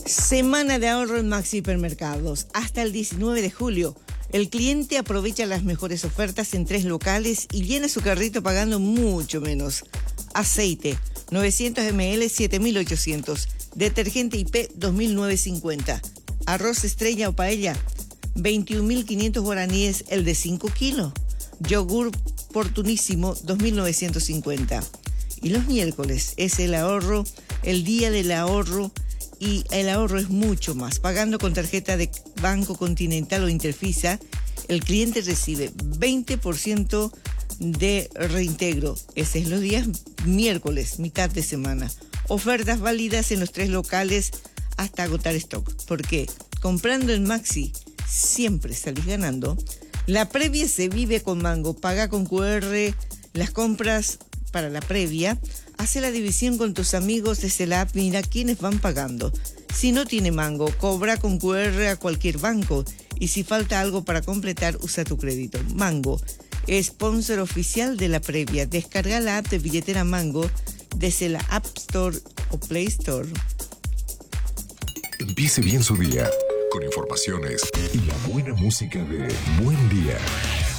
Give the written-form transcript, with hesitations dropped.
Semana de ahorro en Maxi Hipermercados. Hasta el 19 de julio, el cliente aprovecha las mejores ofertas en 3 locales y llena su carrito pagando mucho menos. Aceite, 900 ml, 7.800. Detergente IP, 2.950. Arroz estrella o paella, 21.500 guaraníes el de 5 kilos. Yogur Portunísimo, 2.950. Y los miércoles es el ahorro, el día del ahorro, y el ahorro es mucho más. Pagando con tarjeta de Banco Continental o Interfisa, el cliente recibe 20% de reintegro. Ese es los días miércoles, mitad de semana. Ofertas válidas en los 3 locales hasta agotar stock. Porque comprando en Maxi siempre salís ganando. La previa se vive con Mango. Paga con QR las compras para la previa. Hace la división con tus amigos desde la app. Mira quiénes van pagando. Si no tiene Mango, cobra con QR a cualquier banco. Y si falta algo para completar, usa tu crédito. Mango, sponsor oficial de la previa. Descarga la app de billetera Mango desde la App Store o Play Store. Empiece bien su día con informaciones y la buena música de Buen Día.